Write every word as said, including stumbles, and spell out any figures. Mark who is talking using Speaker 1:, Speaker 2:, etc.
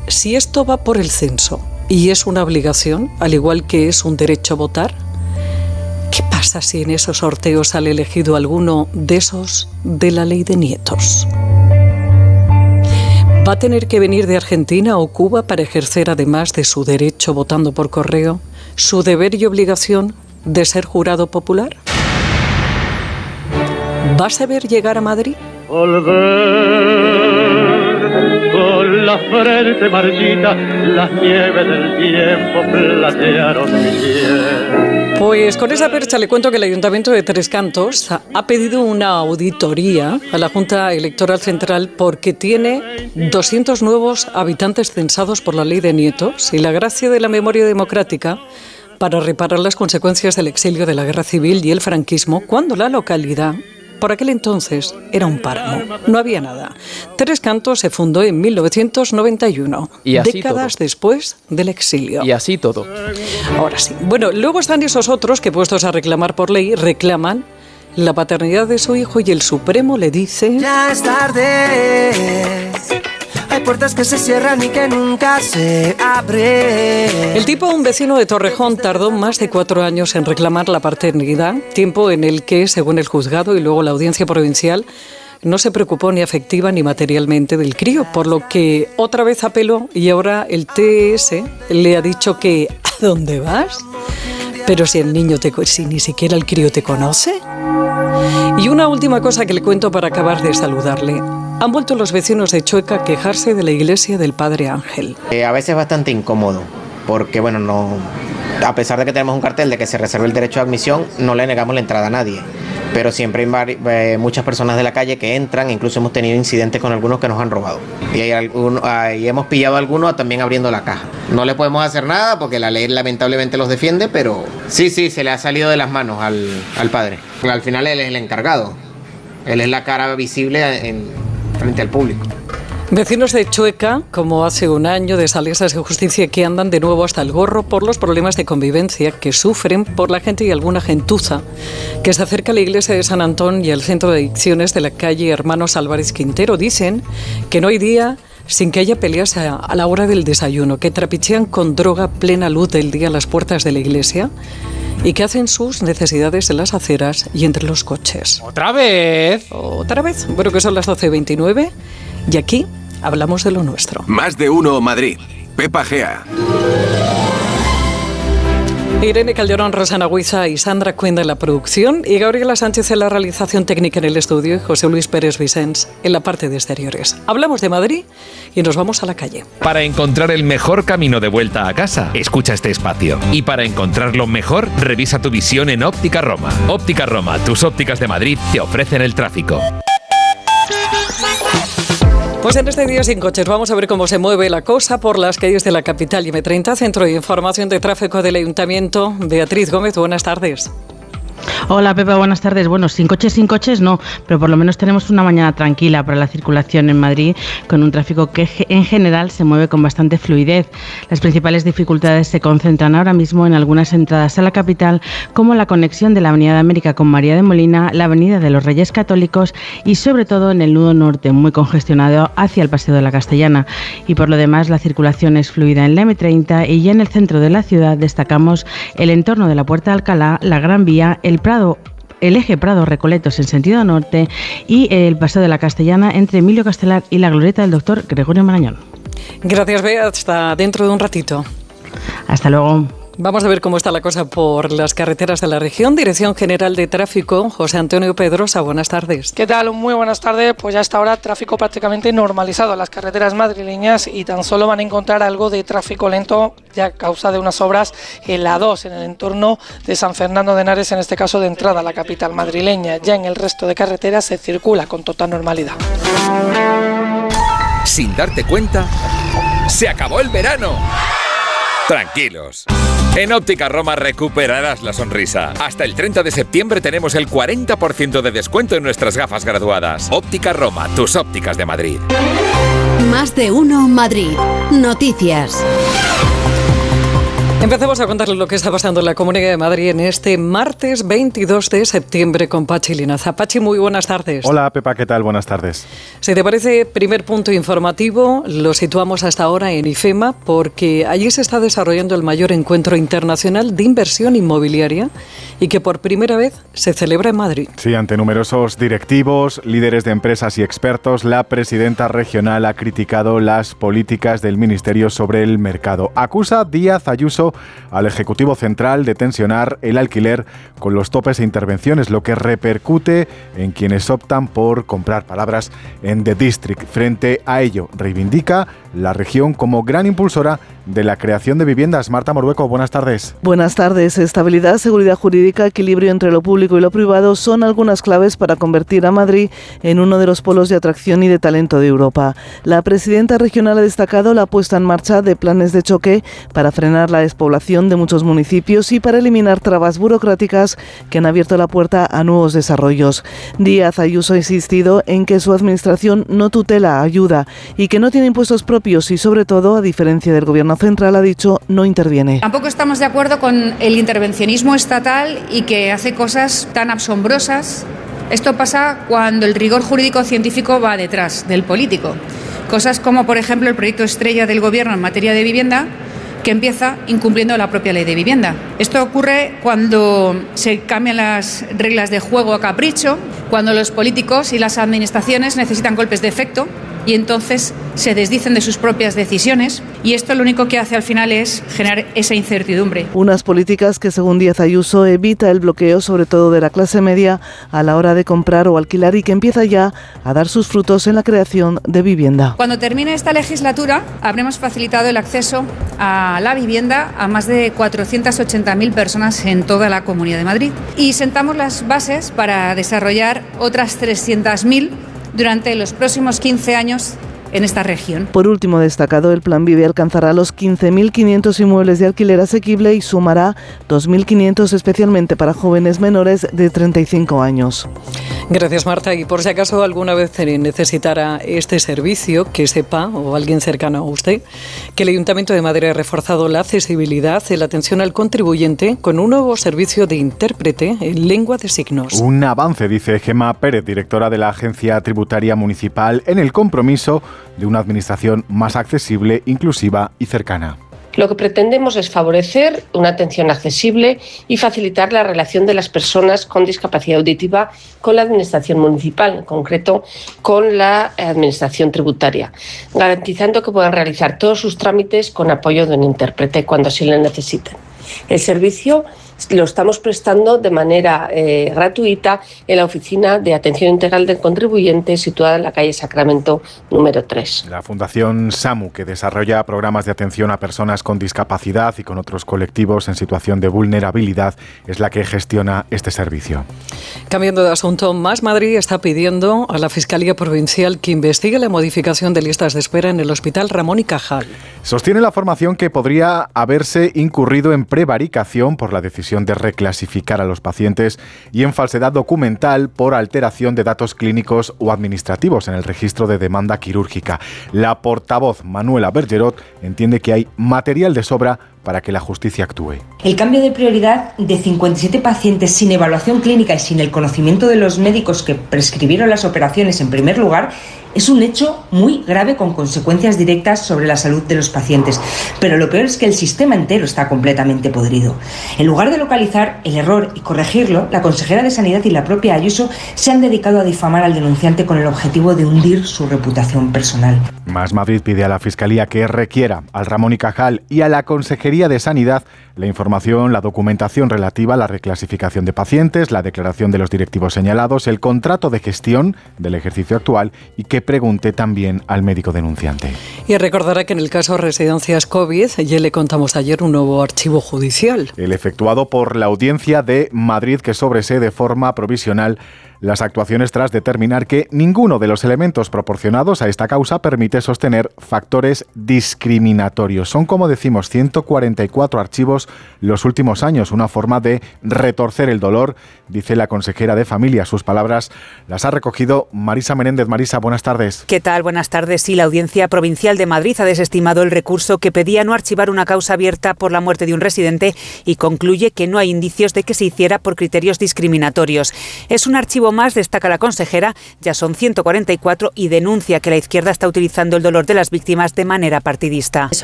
Speaker 1: si esto va por el censo y es una obligación, al igual que es un derecho a votar, ¿qué pasa si en esos sorteos sale elegido alguno de esos de la ley de nietos? ¿Va a tener que venir de Argentina o Cuba para ejercer, además de su derecho votando por correo, su deber y obligación de ser jurado popular? ¿Va a saber llegar a Madrid?
Speaker 2: Volver con la frente marchita, las nieves del tiempo platearon mi piel.
Speaker 1: Pues con esa percha le cuento que el Ayuntamiento de Tres Cantos ha pedido una auditoría a la Junta Electoral Central porque tiene doscientos nuevos habitantes censados por la ley de nietos y la gracia de la memoria democrática para reparar las consecuencias del exilio de la Guerra Civil y el franquismo, cuando la localidad, por aquel entonces, era un páramo. No había nada. Tres Cantos se fundó en mil novecientos noventa y uno,
Speaker 3: y así
Speaker 1: décadas
Speaker 3: todo.
Speaker 1: después del exilio.
Speaker 3: Y así todo.
Speaker 1: Ahora sí. Bueno, luego están esos otros que, puestos a reclamar por ley, reclaman la paternidad de su hijo y el Supremo le dice...
Speaker 4: Ya es tarde. Hay puertas que se cierran y que nunca se abren.
Speaker 1: El tipo, un vecino de Torrejón, tardó más de cuatro años en reclamar la paternidad, tiempo en el que, según el juzgado y luego la audiencia provincial, no se preocupó ni afectiva ni materialmente del crío, por lo que otra vez apeló y ahora el T S le ha dicho que ¿a dónde vas? Pero si el niño te, si ni siquiera el crío te conoce. Y una última cosa que le cuento para acabar de saludarle. Han vuelto los vecinos de Chueca a quejarse de la iglesia del Padre Ángel.
Speaker 5: Eh, a veces es bastante incómodo, porque bueno, no, a pesar de que tenemos un cartel de que se reserva el derecho de admisión, no le negamos la entrada a nadie. Pero siempre hay vari, eh, muchas personas de la calle que entran, incluso hemos tenido incidentes con algunos que nos han robado. Y, hay alguno, y hemos pillado a algunos también abriendo la caja. No le podemos hacer nada porque la ley lamentablemente los defiende, pero sí, sí, se le ha salido de las manos al, al padre. Al final él es el encargado. Él es la cara visible en, frente al público.
Speaker 1: Vecinos de Chueca, como hace un año, de Salesas de Justicia, que andan de nuevo hasta el gorro por los problemas de convivencia que sufren por la gente y alguna gentuza que se acerca a la iglesia de San Antón y al centro de adicciones de la calle Hermanos Álvarez Quintero. Dicen que no hay día sin que haya peleas a, a la hora del desayuno, que trapichean con droga a plena luz del día a las puertas de la iglesia y que hacen sus necesidades en las aceras y entre los coches.
Speaker 6: ¿Otra vez?
Speaker 1: ¿Otra vez? Bueno, que son las doce veintinueve y aquí hablamos de lo nuestro.
Speaker 7: Más de uno Madrid. Pepa Gea.
Speaker 1: Irene Calderón, Rosana Huiza y Sandra Cuenda en la producción y Gabriela Sánchez en la realización técnica en el estudio y José Luis Pérez Vicens en la parte de exteriores. Hablamos de Madrid y nos vamos a la calle.
Speaker 8: Para encontrar el mejor camino de vuelta a casa, escucha este espacio. Y para encontrarlo mejor, revisa tu visión en Óptica Roma. Óptica Roma, tus ópticas de Madrid te ofrecen el tráfico.
Speaker 1: Pues en este día sin coches vamos a ver cómo se mueve la cosa por las calles de la capital y eme treinta, Centro de Información de Tráfico del Ayuntamiento. Beatriz Gómez, buenas tardes.
Speaker 9: Hola Pepa, buenas tardes. Bueno, sin coches, sin coches no, pero por lo menos tenemos una mañana tranquila para la circulación en Madrid, con un tráfico que en general se mueve con bastante fluidez. Las principales dificultades se concentran ahora mismo en algunas entradas a la capital, como la conexión de la Avenida de América con María de Molina, la Avenida de los Reyes Católicos y sobre todo en el nudo norte, muy congestionado hacia el Paseo de la Castellana. Y por lo demás la circulación es fluida en la eme treinta y ya en el centro de la ciudad destacamos el entorno de la Puerta de Alcalá, la Gran Vía, el Prado, el eje Prado-Recoletos en sentido norte y el Paseo de la Castellana entre Emilio Castelar y la glorieta del doctor Gregorio Marañón.
Speaker 1: Gracias, Bea. Hasta dentro de un ratito.
Speaker 9: Hasta luego.
Speaker 1: Vamos a ver cómo está la cosa por las carreteras de la región. Dirección General de Tráfico, José Antonio Pedrosa, buenas tardes.
Speaker 10: ¿Qué tal? Muy buenas tardes. Pues ya hasta ahora tráfico prácticamente normalizado en las carreteras madrileñas y tan solo van a encontrar algo de tráfico lento ya a causa de unas obras en la dos, en el entorno de San Fernando de Henares, en este caso de entrada a la capital madrileña. Ya en el resto de carreteras se circula con total normalidad.
Speaker 8: Sin darte cuenta, ¡se acabó el verano! Tranquilos. En Óptica Roma recuperarás la sonrisa. Hasta el treinta de septiembre tenemos el cuarenta por ciento de descuento en nuestras gafas graduadas. Óptica Roma, tus ópticas de Madrid.
Speaker 11: Más de uno Madrid. Noticias.
Speaker 1: Empezamos a contarles lo que está pasando en la Comunidad de Madrid en este martes veintidós de septiembre con Pachi Linaza. Pachi, muy buenas tardes.
Speaker 3: Hola, Pepa, ¿qué tal? Buenas tardes.
Speaker 1: Si te parece, primer punto informativo, lo situamos hasta ahora en IFEMA, porque allí se está desarrollando el mayor encuentro internacional de inversión inmobiliaria y que por primera vez se celebra en Madrid.
Speaker 3: Sí, ante numerosos directivos, líderes de empresas y expertos, la presidenta regional ha criticado las políticas del Ministerio sobre el mercado. Acusa Díaz Ayuso al Ejecutivo Central de tensionar el alquiler con los topes e intervenciones, lo que repercute en quienes optan por comprar, palabras en The District. Frente a ello, reivindica la región como gran impulsora de la creación de viviendas. Marta Morueco, buenas tardes.
Speaker 6: Buenas tardes. Estabilidad, seguridad jurídica, equilibrio entre lo público y lo privado son algunas claves para convertir a Madrid en uno de los polos de atracción y de talento de Europa. La presidenta regional ha destacado la puesta en marcha de planes de choque para frenar la despoblación de muchos municipios y para eliminar trabas burocráticas que han abierto la puerta a nuevos desarrollos. Díaz Ayuso ha insistido en que su administración no tutela, ayuda y que no tiene impuestos propios y, sobre todo, a diferencia del gobierno central, ha dicho, no interviene.
Speaker 11: Tampoco estamos de acuerdo con el intervencionismo estatal y que hace cosas tan asombrosas. Esto pasa cuando el rigor jurídico-científico va detrás del político. Cosas como, por ejemplo, el proyecto estrella del gobierno en materia de vivienda, que empieza incumpliendo la propia ley de vivienda. Esto ocurre cuando se cambian las reglas de juego a capricho, cuando los políticos y las administraciones necesitan golpes de efecto y entonces se desdicen de sus propias decisiones, y esto lo único que hace al final es generar esa incertidumbre.
Speaker 6: Unas políticas que, según Díaz Ayuso, evita el bloqueo, sobre todo de la clase media, a la hora de comprar o alquilar y que empieza ya a dar sus frutos en la creación de vivienda.
Speaker 11: Cuando termine esta legislatura, habremos facilitado el acceso a la vivienda a más de cuatrocientas ochenta mil personas en toda la Comunidad de Madrid y sentamos las bases para desarrollar otras trescientas mil durante los próximos quince años en esta región.
Speaker 6: Por último, destacado, el Plan Vive alcanzará los quince mil quinientos inmuebles de alquiler asequible y sumará dos mil quinientos especialmente para jóvenes menores de treinta y cinco años.
Speaker 1: Gracias, Marta. Y por si acaso alguna vez necesitara este servicio, que sepa, o alguien cercano a usted, que el Ayuntamiento de Madrid ha reforzado la accesibilidad y la atención al contribuyente con un nuevo servicio de intérprete en lengua de signos.
Speaker 3: Un avance, dice Gemma Pérez, directora de la Agencia Tributaria Municipal, en el compromiso de una administración más accesible, inclusiva y cercana.
Speaker 12: Lo que pretendemos es favorecer una atención accesible y facilitar la relación de las personas con discapacidad auditiva con la administración municipal, en concreto con la administración tributaria, garantizando que puedan realizar todos sus trámites con apoyo de un intérprete cuando así lo necesiten. El servicio lo estamos prestando de manera eh, gratuita en la Oficina de Atención Integral del Contribuyente, situada en la calle Sacramento número tres.
Speaker 3: La Fundación SAMU, que desarrolla programas de atención a personas con discapacidad y con otros colectivos en situación de vulnerabilidad, es la que gestiona este servicio.
Speaker 1: Cambiando de asunto, Más Madrid está pidiendo a la Fiscalía Provincial que investigue la modificación de listas de espera en el Hospital Ramón y Cajal.
Speaker 3: Sostiene la formación que podría haberse incurrido en prevaricación por la decisión de reclasificar a los pacientes y en falsedad documental por alteración de datos clínicos o administrativos en el registro de demanda quirúrgica. La portavoz Manuela Bergerot entiende que hay material de sobra para que la justicia actúe.
Speaker 13: El cambio de prioridad de cincuenta y siete pacientes sin evaluación clínica y sin el conocimiento de los médicos que prescribieron las operaciones en primer lugar es un hecho muy grave con consecuencias directas sobre la salud de los pacientes. Pero lo peor es que el sistema entero está completamente podrido. En lugar de localizar el error y corregirlo, la consejera de Sanidad y la propia Ayuso se han dedicado a difamar al denunciante con el objetivo de hundir su reputación personal.
Speaker 3: Más Madrid pide a la Fiscalía que requiera al Ramón y Cajal y a la Consejería de Sanidad la información, la documentación relativa a la reclasificación de pacientes, la declaración de los directivos señalados, el contrato de gestión del ejercicio actual y que pregunte también al médico denunciante.
Speaker 1: Y recordará que en el caso Residencias COVID ya le contamos ayer un nuevo archivo judicial.
Speaker 3: El efectuado por la Audiencia de Madrid, que sobresee de forma provisional las actuaciones tras determinar que ninguno de los elementos proporcionados a esta causa permite sostener factores discriminatorios. Son, como decimos, ciento cuarenta y cuatro archivos los últimos años, una forma de retorcer el dolor, dice la consejera de Familia. Sus palabras las ha recogido Marisa Menéndez. Marisa, buenas tardes.
Speaker 14: ¿Qué tal? Buenas tardes. Sí, la Audiencia Provincial de Madrid ha desestimado el recurso que pedía no archivar una causa abierta por la muerte de un residente y concluye que no hay indicios de que se hiciera por criterios discriminatorios. Es un archivo más, destaca la consejera, ya son ciento cuarenta y cuatro, y denuncia que la izquierda está utilizando el dolor de las víctimas de manera partidista.